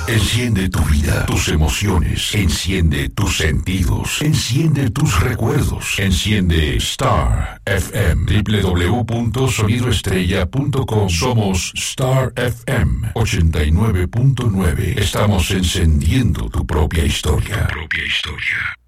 Enciende tu vida, tus emociones. Enciende tus sentidos. Enciende tus recuerdos. Enciende Star FM. www.sonidoestrella.com. Somos Star FM 89.9. Estamos encendiendo tu propia historia. Tu propia historia.